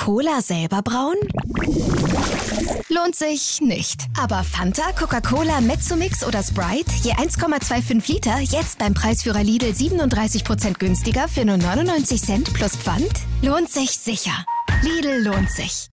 Cola selber brauen? Lohnt sich nicht. Aber Fanta, Coca-Cola, Mezzomix oder Sprite, je 1,25 Liter, jetzt beim Preisführer Lidl 37% günstiger für nur 99 Cent plus Pfand? Lohnt sich sicher. Lidl lohnt sich.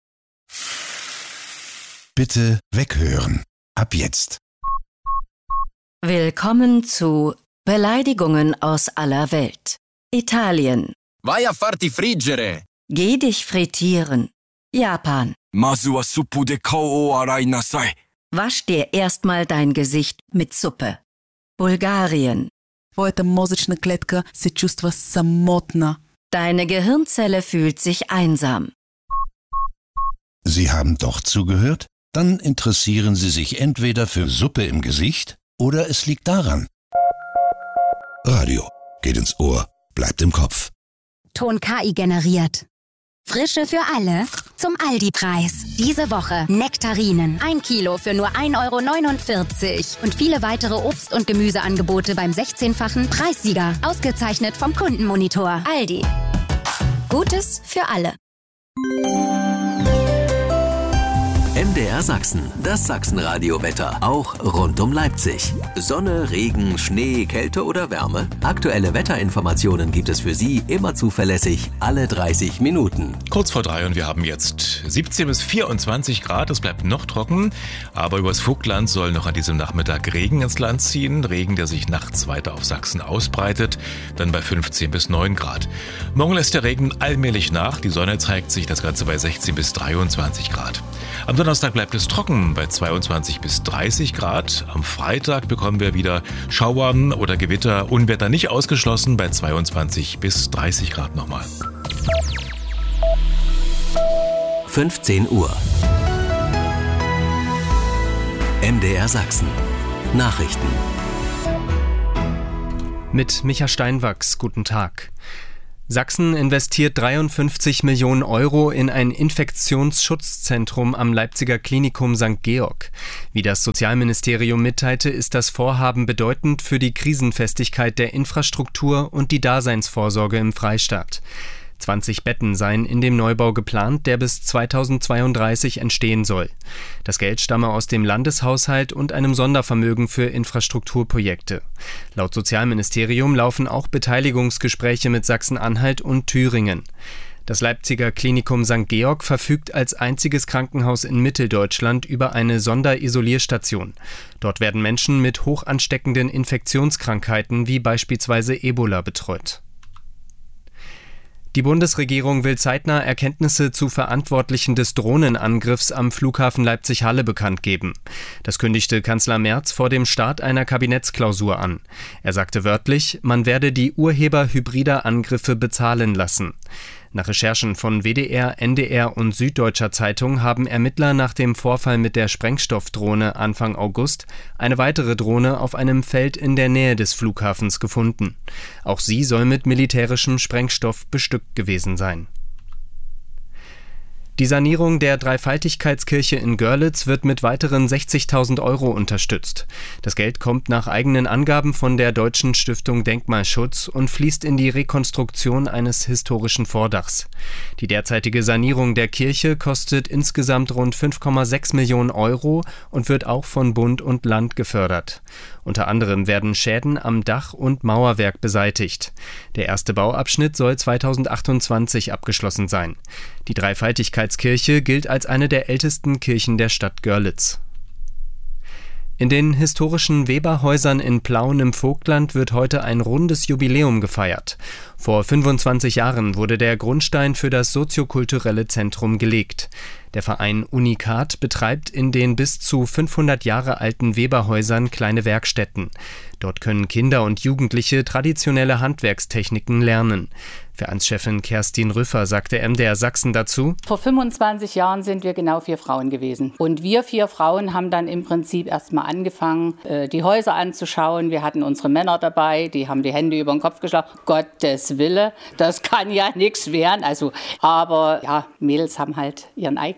Bitte weghören. Ab jetzt. Willkommen zu Beleidigungen aus aller Welt. Italien. Vai a farti friggere. Geh dich frittieren. Japan. Masu wa suppu de kao o arai nasai. Wasch dir erstmal dein Gesicht mit Suppe. Bulgarien. Твоята мозъчна клетка се чувства самотна. Deine Gehirnzelle fühlt sich einsam. Sie haben doch zugehört? Dann interessieren Sie sich entweder für Suppe im Gesicht oder es liegt daran. Radio geht ins Ohr, bleibt im Kopf. Ton KI generiert. Frische für alle zum Aldi-Preis. Diese Woche Nektarinen. 1 Kilo für nur 1,49 €. Und viele weitere Obst- und Gemüseangebote beim 16-fachen Preissieger. Ausgezeichnet vom Kundenmonitor. Aldi. Gutes für alle. MDR Sachsen, das Sachsenradio-Wetter, auch rund um Leipzig. Sonne, Regen, Schnee, Kälte oder Wärme? Aktuelle Wetterinformationen gibt es für Sie immer zuverlässig, alle 30 Minuten. Kurz vor 3 und wir haben jetzt 17 bis 24 Grad, es bleibt noch trocken, aber übers Vogtland soll noch an diesem Nachmittag Regen ins Land ziehen. Regen, der sich nachts weiter auf Sachsen ausbreitet, dann bei 15 bis 9 Grad. Morgen lässt der Regen allmählich nach, die Sonne zeigt sich, das Ganze bei 16 bis 23 Grad. Am Donnerstag bleibt es trocken bei 22 bis 30 Grad. Am Freitag bekommen wir wieder Schauer oder Gewitter. Unwetter nicht ausgeschlossen bei 22 bis 30 Grad nochmal. 15 Uhr. MDR Sachsen. Nachrichten. Mit Micha Steinwachs, guten Tag. Sachsen investiert 53 Millionen € in ein Infektionsschutzzentrum am Leipziger Klinikum St. Georg. Wie das Sozialministerium mitteilte, ist das Vorhaben bedeutend für die Krisenfestigkeit der Infrastruktur und die Daseinsvorsorge im Freistaat. 20 Betten seien in dem Neubau geplant, der bis 2032 entstehen soll. Das Geld stamme aus dem Landeshaushalt und einem Sondervermögen für Infrastrukturprojekte. Laut Sozialministerium laufen auch Beteiligungsgespräche mit Sachsen-Anhalt und Thüringen. Das Leipziger Klinikum St. Georg verfügt als einziges Krankenhaus in Mitteldeutschland über eine Sonderisolierstation. Dort werden Menschen mit hoch ansteckenden Infektionskrankheiten wie beispielsweise Ebola betreut. Die Bundesregierung will zeitnah Erkenntnisse zu Verantwortlichen des Drohnenangriffs am Flughafen Leipzig-Halle bekannt geben. Das kündigte Kanzler Merz vor dem Start einer Kabinettsklausur an. Er sagte wörtlich, man werde die Urheber hybrider Angriffe bezahlen lassen. Nach Recherchen von WDR, NDR und Süddeutscher Zeitung haben Ermittler nach dem Vorfall mit der Sprengstoffdrohne Anfang August eine weitere Drohne auf einem Feld in der Nähe des Flughafens gefunden. Auch sie soll mit militärischem Sprengstoff bestückt gewesen sein. Die Sanierung der Dreifaltigkeitskirche in Görlitz wird mit weiteren 60.000 € unterstützt. Das Geld kommt nach eigenen Angaben von der Deutschen Stiftung Denkmalschutz und fließt in die Rekonstruktion eines historischen Vordachs. Die derzeitige Sanierung der Kirche kostet insgesamt rund 5,6 Millionen € und wird auch von Bund und Land gefördert. Unter anderem werden Schäden am Dach und Mauerwerk beseitigt. Der erste Bauabschnitt soll 2028 abgeschlossen sein. Die Dreifaltigkeitskirche gilt als eine der ältesten Kirchen der Stadt Görlitz. In den historischen Weberhäusern in Plauen im Vogtland wird heute ein rundes Jubiläum gefeiert. Vor 25 Jahren wurde der Grundstein für das soziokulturelle Zentrum gelegt. Der Verein Unikat betreibt in den bis zu 500 Jahre alten Weberhäusern kleine Werkstätten. Dort können Kinder und Jugendliche traditionelle Handwerkstechniken lernen. Vereinschefin Kerstin Rüffer sagte MDR Sachsen dazu: Vor 25 Jahren sind wir genau 4 Frauen gewesen. Und wir 4 Frauen haben dann im Prinzip erstmal angefangen, die Häuser anzuschauen. Wir hatten unsere Männer dabei, die haben die Hände über den Kopf geschlagen. Gottes Wille, das kann ja nichts werden. Aber ja, Mädels haben halt ihren eigenen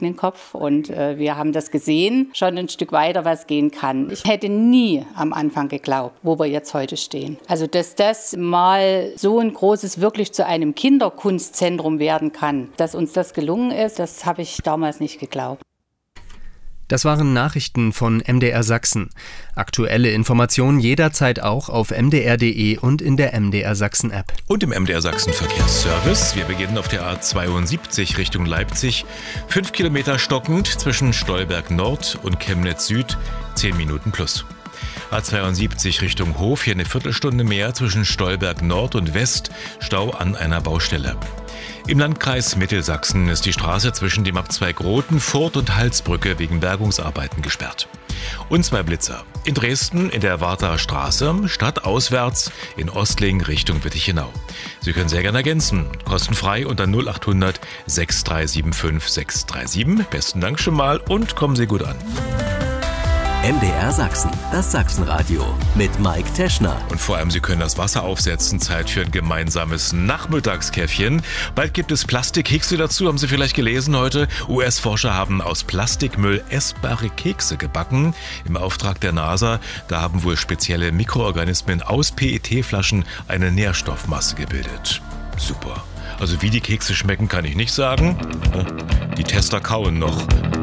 eigenen Kopf und wir haben das gesehen, schon ein Stück weiter, was gehen kann. Ich hätte nie am Anfang geglaubt, wo wir jetzt heute stehen. Also, dass das mal so ein großes wirklich zu einem Kinderkunstzentrum werden kann, dass uns das gelungen ist, das habe ich damals nicht geglaubt. Das waren Nachrichten von MDR Sachsen. Aktuelle Informationen jederzeit auch auf mdr.de und in der MDR Sachsen App. Und im MDR Sachsen Verkehrsservice. Wir beginnen auf der A72 Richtung Leipzig. 5 Kilometer stockend zwischen Stolberg Nord und Chemnitz Süd. 10 Minuten plus. A72 Richtung Hof. Hier eine Viertelstunde mehr zwischen Stolberg Nord und West. Stau an einer Baustelle. Im Landkreis Mittelsachsen ist die Straße zwischen dem Abzweig Rothen, Furth und Halsbrücke wegen Bergungsarbeiten gesperrt. Und 2 Blitzer. In Dresden in der Warther Straße, stadtauswärts in Ostling Richtung Wittichenau. Sie können sehr gerne ergänzen. Kostenfrei unter 0800 6375 637. Besten Dank schon mal und kommen Sie gut an. MDR Sachsen, das Sachsenradio mit Mike Teschner. Und vor allem, Sie können das Wasser aufsetzen. Zeit für ein gemeinsames Nachmittagskäffchen. Bald gibt es Plastikkekse dazu, haben Sie vielleicht gelesen heute. US-Forscher haben aus Plastikmüll essbare Kekse gebacken. Im Auftrag der NASA, da haben wohl spezielle Mikroorganismen aus PET-Flaschen eine Nährstoffmasse gebildet. Super. Also wie die Kekse schmecken, kann ich nicht sagen. Die Tester kauen noch.